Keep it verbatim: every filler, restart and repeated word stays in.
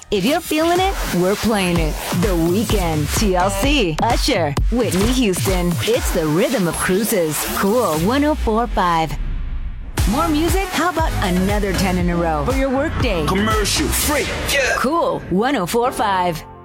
If you're feeling it, we're playing it. The Weeknd, T L C, Usher, Whitney Houston. It's the rhythm of cruises. Cool one oh four point five. More music? How about another ten in a row for your workday? Commercial free. Yeah. Cool one oh four point five.